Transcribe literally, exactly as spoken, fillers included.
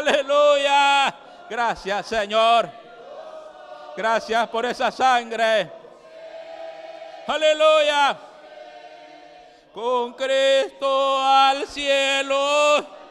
Aleluya. Gracias, Señor. Gracias por esa sangre. Aleluya. Con Cristo al cielo.